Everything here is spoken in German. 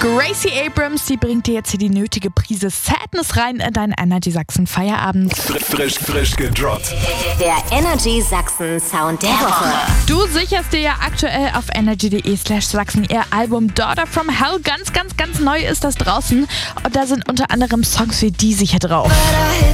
Gracie Abrams, die bringt dir jetzt hier die nötige Prise Sadness rein in deinen Energy Sachsen Feierabend. Frisch gedroppt. Der Energy Sachsen Sound der Woche. Du sicherst dir ja aktuell auf energy.de/Sachsen ihr Album Daughter from Hell. Ganz neu ist das draußen. Und da sind unter anderem Songs wie die sicher drauf.